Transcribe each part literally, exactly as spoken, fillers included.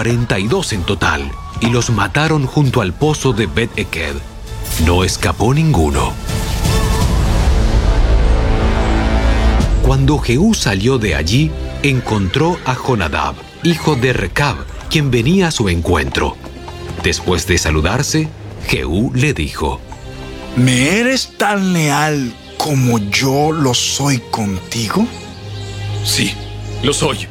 cuarenta y dos en total, y los mataron junto al pozo de Bet-Eked. No escapó ninguno. Cuando Jehú salió de allí, encontró a Jonadab, hijo de Recab, quien venía a su encuentro. Después de saludarse, Jehú le dijo: ¿Me eres tan leal como yo lo soy contigo? Sí, lo soy.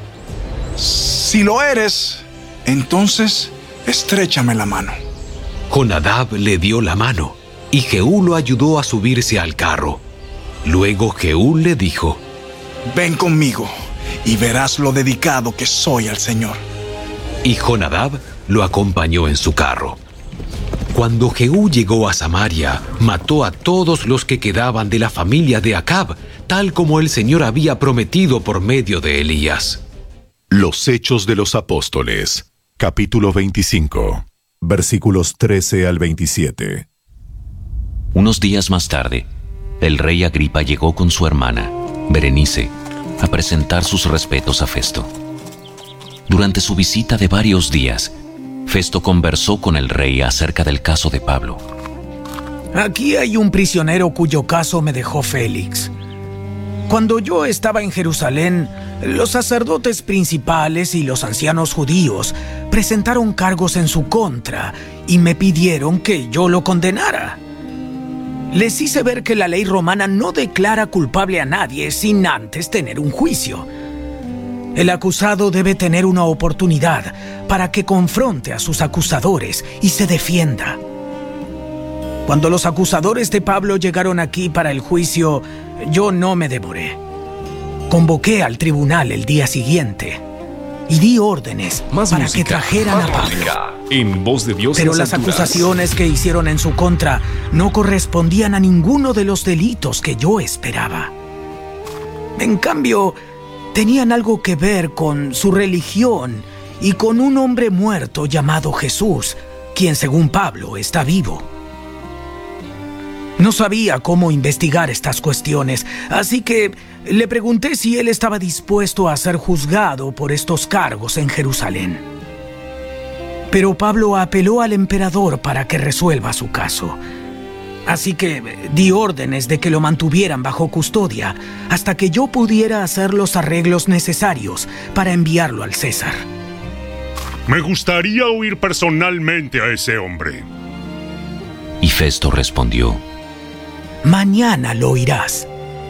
Si lo eres, entonces estréchame la mano. Jonadab le dio la mano, y Jehú lo ayudó a subirse al carro. Luego Jehú le dijo: Ven conmigo, y verás lo dedicado que soy al Señor. Y Jonadab lo acompañó en su carro. Cuando Jehú llegó a Samaria, mató a todos los que quedaban de la familia de Acab, tal como el Señor había prometido por medio de Elías. Los Hechos de los Apóstoles, capítulo veinticinco, versículos trece al veintisiete. Unos días más tarde, el rey Agripa llegó con su hermana, Berenice, a presentar sus respetos a Festo. Durante su visita de varios días, Festo conversó con el rey acerca del caso de Pablo. Aquí hay un prisionero cuyo caso me dejó Félix. Cuando yo estaba en Jerusalén, los sacerdotes principales y los ancianos judíos presentaron cargos en su contra y me pidieron que yo lo condenara. Les hice ver que la ley romana no declara culpable a nadie sin antes tener un juicio. El acusado debe tener una oportunidad para que confronte a sus acusadores y se defienda. Cuando los acusadores de Pablo llegaron aquí para el juicio, yo no me demoré. Convoqué al tribunal el día siguiente y di órdenes Más para música, que trajeran más a Pablo. música. En voz de Dios. Pero en las alturas. acusaciones que hicieron en su contra no correspondían a ninguno de los delitos que yo esperaba. En cambio, tenían algo que ver con su religión y con un hombre muerto llamado Jesús, quien según Pablo está vivo. No sabía cómo investigar estas cuestiones, así que le pregunté si él estaba dispuesto a ser juzgado por estos cargos en Jerusalén. Pero Pablo apeló al emperador para que resuelva su caso. Así que di órdenes de que lo mantuvieran bajo custodia hasta que yo pudiera hacer los arreglos necesarios para enviarlo al César. Me gustaría oír personalmente a ese hombre. Y Festo respondió: Mañana lo oirás.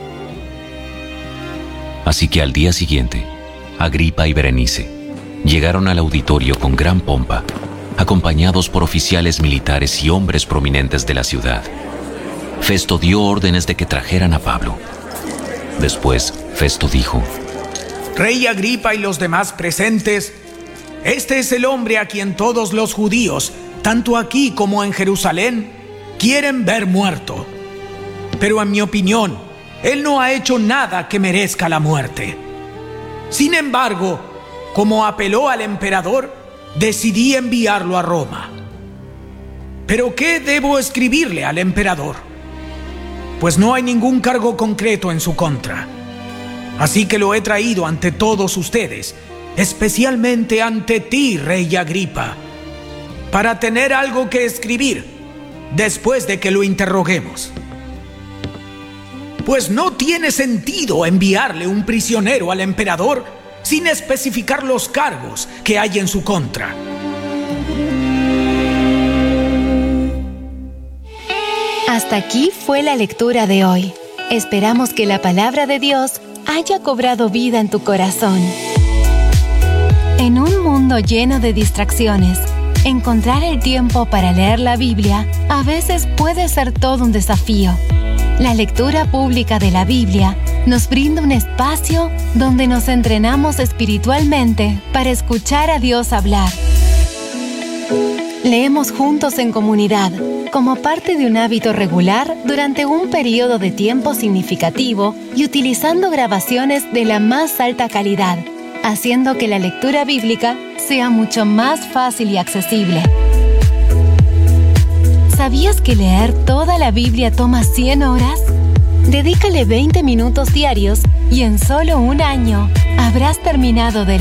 Así que al día siguiente, Agripa y Berenice llegaron al auditorio con gran pompa, acompañados por oficiales militares y hombres prominentes de la ciudad. Festo dio órdenes de que trajeran a Pablo. Después, Festo dijo: Rey Agripa y los demás presentes, este es el hombre a quien todos los judíos, tanto aquí como en Jerusalén, quieren ver muerto. Pero en mi opinión, él no ha hecho nada que merezca la muerte. Sin embargo, como apeló al emperador, decidí enviarlo a Roma. ¿Pero qué debo escribirle al emperador? Pues no hay ningún cargo concreto en su contra. Así que lo he traído ante todos ustedes, especialmente ante ti, Rey Agripa, para tener algo que escribir después de que lo interroguemos. Pues no tiene sentido enviarle un prisionero al emperador sin especificar los cargos que hay en su contra. Hasta aquí fue la lectura de hoy. Esperamos que la palabra de Dios haya cobrado vida en tu corazón. En un mundo lleno de distracciones, encontrar el tiempo para leer la Biblia a veces puede ser todo un desafío. La lectura pública de la Biblia nos brinda un espacio donde nos entrenamos espiritualmente para escuchar a Dios hablar. Leemos juntos en comunidad, como parte de un hábito regular durante un periodo de tiempo significativo y utilizando grabaciones de la más alta calidad, haciendo que la lectura bíblica sea mucho más fácil y accesible. ¿Sabías que leer toda la Biblia toma cien horas? Dedícale veinte minutos diarios y en solo un año habrás terminado de